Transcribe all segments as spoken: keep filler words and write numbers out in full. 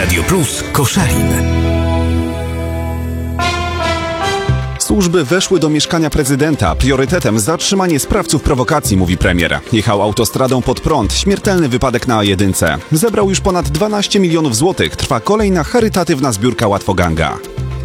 Radio Plus Koszalin. Służby weszły do mieszkania prezydenta. Priorytetem zatrzymanie sprawców prowokacji, mówi premier. Jechał autostradą pod prąd. Śmiertelny wypadek na A jeden. Zebrał już ponad dwanaście milionów złotych. Trwa kolejna charytatywna zbiórka Łatwoganga.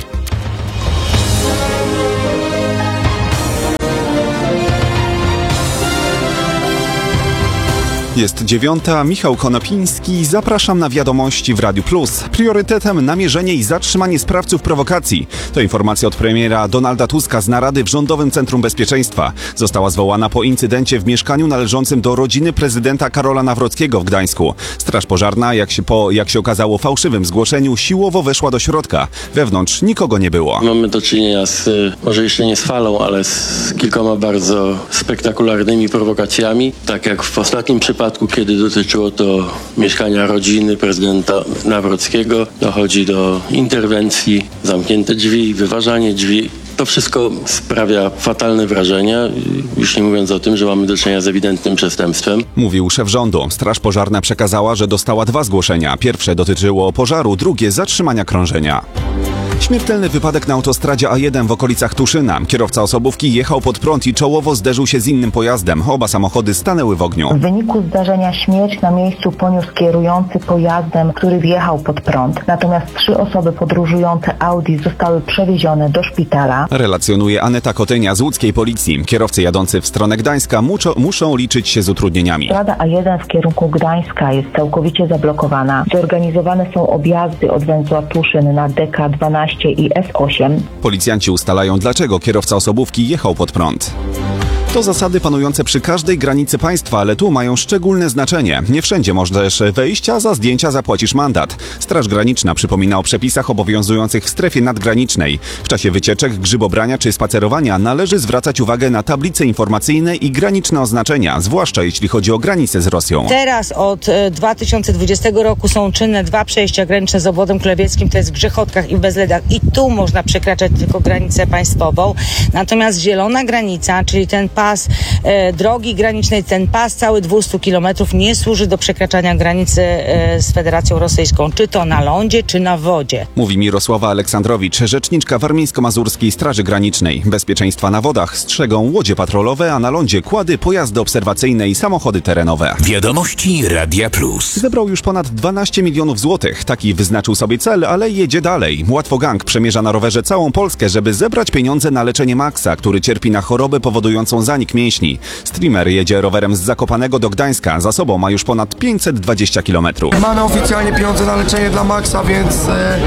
Jest dziewiąta, Michał Konopiński, zapraszam na wiadomości w Radiu Plus. Priorytetem namierzenie i zatrzymanie sprawców prowokacji. To informacja od premiera Donalda Tuska z narady w Rządowym Centrum Bezpieczeństwa. Została zwołana po incydencie w mieszkaniu należącym do rodziny prezydenta Karola Nawrockiego w Gdańsku. Straż pożarna, jak się, po, jak się okazało, fałszywym zgłoszeniu, siłowo weszła do środka. Wewnątrz nikogo nie było. Mamy do czynienia z, może jeszcze nie z falą, ale z kilkoma bardzo spektakularnymi prowokacjami. Tak jak w ostatnim przypadku, kiedy dotyczyło to mieszkania rodziny prezydenta Nawrockiego, dochodzi do interwencji, zamknięte drzwi, wyważanie drzwi. To wszystko sprawia fatalne wrażenie, już nie mówiąc o tym, że mamy do czynienia z ewidentnym przestępstwem. Mówił szef rządu. Straż pożarna przekazała, że dostała dwa zgłoszenia. Pierwsze dotyczyło pożaru, drugie zatrzymania krążenia. Śmiertelny wypadek na autostradzie A jeden w okolicach Tuszyna. Kierowca osobówki jechał pod prąd i czołowo zderzył się z innym pojazdem. Oba samochody stanęły w ogniu. W wyniku zdarzenia śmierć na miejscu poniósł kierujący pojazdem, który wjechał pod prąd. Natomiast trzy osoby podróżujące Audi zostały przewiezione do szpitala. Relacjonuje Aneta Kotynia z łódzkiej policji. Kierowcy jadący w stronę Gdańska muszą, muszą liczyć się z utrudnieniami. Strada A jeden w kierunku Gdańska jest całkowicie zablokowana. Zorganizowane są objazdy od węzła Tuszyn na D K dwanaście i S osiem. Policjanci ustalają, dlaczego kierowca osobówki jechał pod prąd. To zasady panujące przy każdej granicy państwa, ale tu mają szczególne znaczenie. Nie wszędzie możesz wejść, a za zdjęcia zapłacisz mandat. Straż Graniczna przypomina o przepisach obowiązujących w strefie nadgranicznej. W czasie wycieczek, grzybobrania czy spacerowania należy zwracać uwagę na tablice informacyjne i graniczne oznaczenia, zwłaszcza jeśli chodzi o granicę z Rosją. Teraz od dwa tysiące dwudziestego roku są czynne dwa przejścia graniczne z obwodem krakowieckim, to jest w Grzechotkach i w Bezledach, i tu można przekraczać tylko granicę państwową. Natomiast zielona granica, czyli ten pas e, drogi granicznej, ten pas cały dwieście kilometrów nie służy do przekraczania granicy e, z Federacją Rosyjską, czy to na lądzie, czy na wodzie. Mówi Mirosława Aleksandrowicz, rzeczniczka Warmińsko-Mazurskiej Straży Granicznej. Bezpieczeństwa na wodach strzegą łodzie patrolowe, a na lądzie kłady, pojazdy obserwacyjne i samochody terenowe. Wiadomości Radia Plus. Zebrał już ponad dwanaście milionów złotych. Taki wyznaczył sobie cel, ale jedzie dalej. Łatwogang przemierza na rowerze całą Polskę, żeby zebrać pieniądze na leczenie Maxa, który cierpi na chorobę powodującą zanik mięśni. Streamer jedzie rowerem z Zakopanego do Gdańska. Za sobą ma już ponad pięćset dwadzieścia kilometrów. Mamy oficjalnie pieniądze na leczenie dla Maxa, więc e,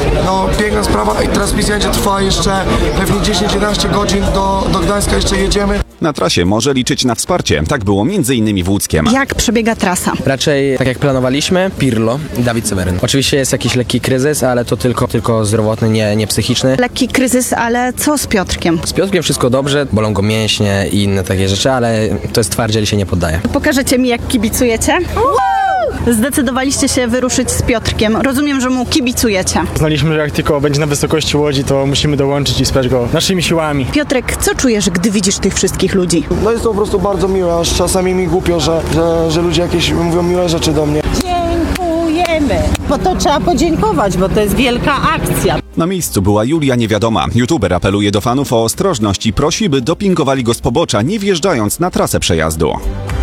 no piękna sprawa. I transmisja trwa jeszcze pewnie dziesięć jedenaście godzin. Do, do Gdańska jeszcze jedziemy. Na trasie może liczyć na wsparcie. Tak było między innymi w Łódzkiem. Jak przebiega trasa? Raczej tak jak planowaliśmy, Pirlo i Dawid Seweryn. Oczywiście jest jakiś lekki kryzys, ale to tylko, tylko zdrowotny, nie, nie psychiczny. Lekki kryzys, ale co z Piotrkiem? Z Piotrkiem wszystko dobrze, bolą go mięśnie i inne takie rzeczy, ale to jest twardziel i się nie poddaje. Pokażecie mi, jak kibicujecie? Zdecydowaliście się wyruszyć z Piotrkiem. Rozumiem, że mu kibicujecie. Uznaliśmy, że jak tylko będzie na wysokości łodzi, to musimy dołączyć i wspierać go naszymi siłami. Piotrek, co czujesz, gdy widzisz tych wszystkich ludzi? No jest to po prostu bardzo miłe, aż czasami mi głupio, że, że, że ludzie jakieś mówią miłe rzeczy do mnie. Dziękujemy, bo to trzeba podziękować, bo to jest wielka akcja. Na miejscu była Julia Niewiadoma. YouTuber apeluje do fanów o ostrożność i prosi, by dopingowali go z pobocza, nie wjeżdżając na trasę przejazdu.